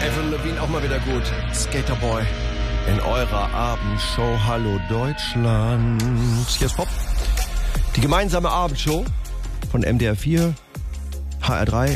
Avril Lavigne auch mal wieder gut. Skaterboy. In eurer Abendshow. Hallo Deutschland. Hier ist Pop. Die gemeinsame Abendshow von MDR 4, HR3